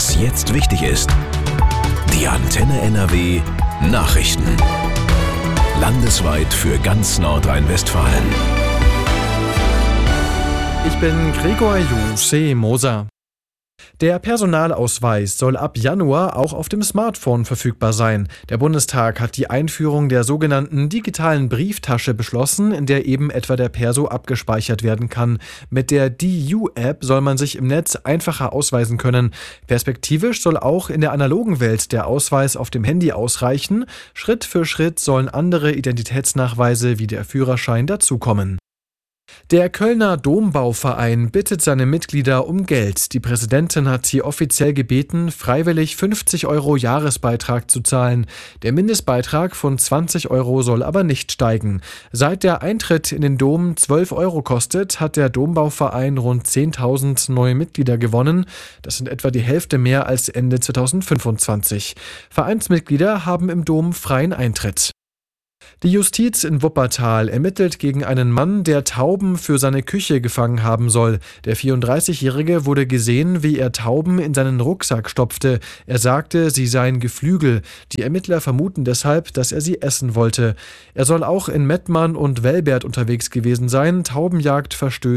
Was jetzt wichtig ist. Die Antenne NRW Nachrichten. Landesweit für ganz Nordrhein-Westfalen. Ich bin Gregor Moser. Der Personalausweis soll ab Januar auch auf dem Smartphone verfügbar sein. Der Bundestag hat die Einführung der sogenannten digitalen Brieftasche beschlossen, in der eben etwa der Perso abgespeichert werden kann. Mit der DU-App soll man sich im Netz einfacher ausweisen können. Perspektivisch soll auch in der analogen Welt der Ausweis auf dem Handy ausreichen. Schritt für Schritt sollen andere Identitätsnachweise wie der Führerschein dazukommen. Der Kölner Dombauverein bittet seine Mitglieder um Geld. Die Präsidentin hat sie offiziell gebeten, freiwillig 50 € Jahresbeitrag zu zahlen. Der Mindestbeitrag von 20 € soll aber nicht steigen. Seit der Eintritt in den Dom 12 € kostet, hat der Dombauverein rund 10.000 neue Mitglieder gewonnen. Das sind etwa die Hälfte mehr als Ende 2025. Vereinsmitglieder haben im Dom freien Eintritt. Die Justiz in Wuppertal ermittelt gegen einen Mann, der Tauben für seine Küche gefangen haben soll. Der 34-Jährige wurde gesehen, wie er Tauben in seinen Rucksack stopfte. Er sagte, sie seien Geflügel. Die Ermittler vermuten deshalb, dass er sie essen wollte. Er soll auch in Mettmann und Velbert unterwegs gewesen sein. Taubenjagd verstößt